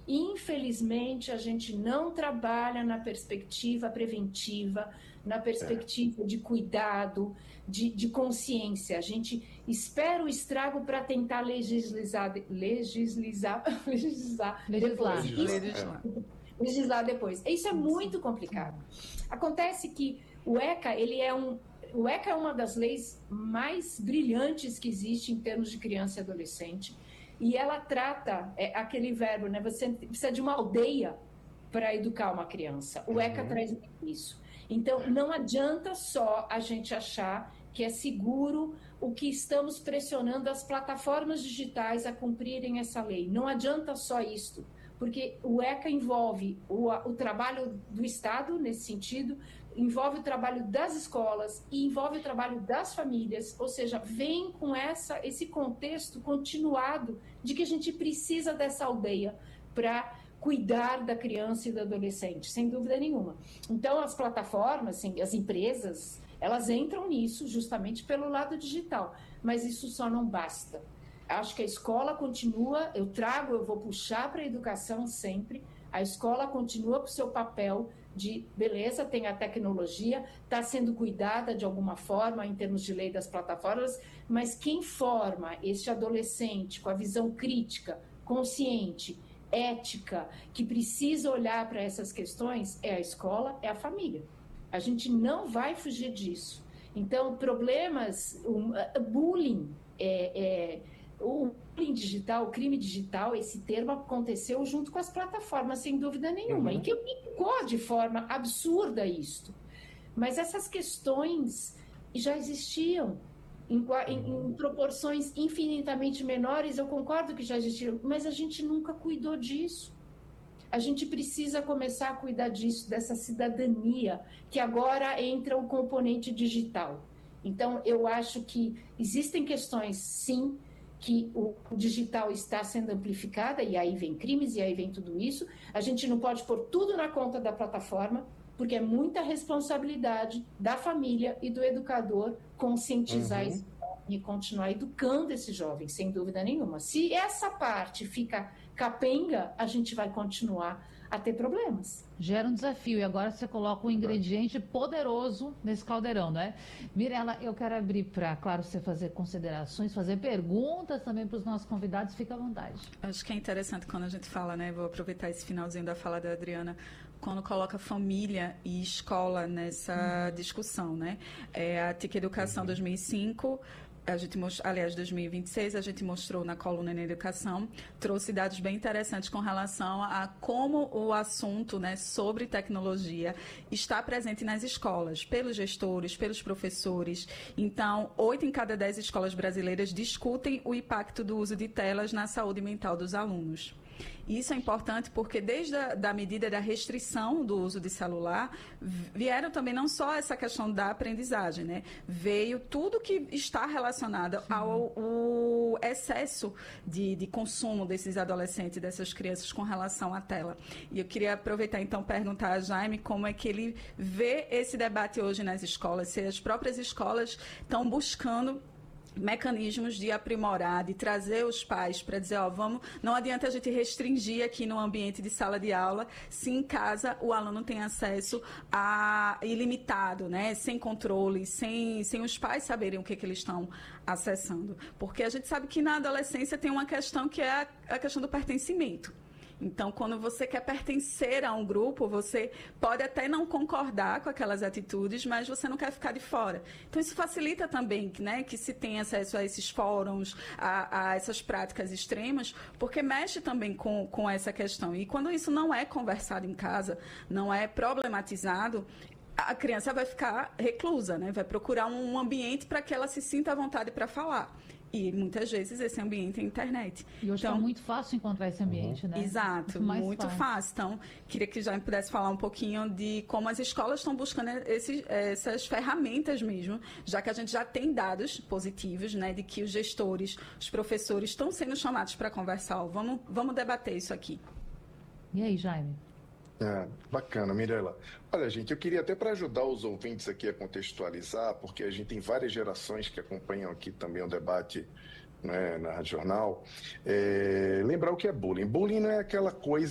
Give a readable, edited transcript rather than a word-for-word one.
Infelizmente, a gente não trabalha na perspectiva preventiva, na perspectiva de cuidado, de consciência. A gente espera o estrago para tentar legislar depois. Isso é muito complicado. Acontece que o ECA, o ECA é uma das leis mais brilhantes que existe em termos de criança e adolescente, e ela trata aquele verbo, né? Você precisa de uma aldeia para educar uma criança. O ECA traz isso. Então, não adianta só a gente achar que é seguro o que estamos pressionando as plataformas digitais a cumprirem essa lei. Não adianta só isto, porque o ECA envolve o trabalho do Estado, nesse sentido, envolve o trabalho das escolas e envolve o trabalho das famílias, ou seja, vem com esse contexto continuado de que a gente precisa dessa aldeia para cuidar da criança e do adolescente, sem dúvida nenhuma. Então, as plataformas, assim, as empresas, elas entram nisso justamente pelo lado digital, mas isso só não basta. Acho que a escola continua, eu vou puxar para a educação sempre, a escola continua com o seu papel de, beleza, tem a tecnologia, está sendo cuidada de alguma forma em termos de lei das plataformas, mas quem forma esse adolescente com a visão crítica, consciente, ética, que precisa olhar para essas questões, é a escola, é a família. A gente não vai fugir disso. Então, problemas, bullying, o bullying digital, o crime digital, esse termo aconteceu junto com as plataformas, sem dúvida nenhuma, e que aplicou de forma absurda isto. Mas essas questões já existiam em proporções infinitamente menores, eu concordo que já existiam, mas a gente nunca cuidou disso. A gente precisa começar a cuidar disso, dessa cidadania, que agora entra o componente digital. Então, eu acho que existem questões, sim, que o digital está sendo amplificada, e aí vem crimes, e aí vem tudo isso. A gente não pode pôr tudo na conta da plataforma, porque é muita responsabilidade da família e do educador conscientizar isso e continuar educando esse jovem, sem dúvida nenhuma. Se essa parte fica capenga, a gente vai continuar a ter problemas. Gera um desafio, e agora você coloca um ingrediente poderoso nesse caldeirão, né? Mirela, eu quero abrir para, claro, você fazer considerações, fazer perguntas também para os nossos convidados, fica à vontade. Acho que é interessante quando a gente fala, né? Vou aproveitar esse finalzinho da fala da Adriana, quando coloca família e escola nessa discussão, né? A TIC Educação 2005, a gente aliás, 2026, a gente mostrou na coluna na Educação, trouxe dados bem interessantes com relação a como o assunto, né, sobre tecnologia está presente nas escolas, pelos gestores, pelos professores. Então, 8 em cada 10 escolas brasileiras discutem o impacto do uso de telas na saúde mental dos alunos. Isso é importante porque desde a medida da restrição do uso de celular, vieram também não só essa questão da aprendizagem, né? Veio tudo que está relacionado ao excesso de consumo desses adolescentes, dessas crianças com relação à tela. E eu queria aproveitar então perguntar a Jaime como é que ele vê esse debate hoje nas escolas, se as próprias escolas estão buscando mecanismos de aprimorar, de trazer os pais para dizer, não adianta a gente restringir aqui no ambiente de sala de aula, se em casa o aluno tem acesso a ilimitado, né, sem controle, sem os pais saberem o que eles estão acessando. Porque a gente sabe que na adolescência tem uma questão que é a questão do pertencimento. Então, quando você quer pertencer a um grupo, você pode até não concordar com aquelas atitudes, mas você não quer ficar de fora. Então, isso facilita também, né, que se tenha acesso a esses fóruns, a essas práticas extremas, porque mexe também com essa questão. E quando isso não é conversado em casa, não é problematizado, a criança vai ficar reclusa, né? Vai procurar um ambiente para que ela se sinta à vontade para falar. E muitas vezes esse ambiente é a internet. E hoje então, é muito fácil encontrar esse ambiente, né? Exato, muito fácil. Então, queria que já pudesse falar um pouquinho de como as escolas estão buscando essas ferramentas mesmo, já que a gente já tem dados positivos, né, de que os gestores, os professores estão sendo chamados para conversar. Vamos debater isso aqui. E aí, Jaime? Bacana, Mirela. Olha, gente, eu queria até para ajudar os ouvintes aqui a contextualizar, porque a gente tem várias gerações que acompanham aqui também o debate, né, na Rádio Jornal, lembrar o que é bullying. Bullying não é aquela coisa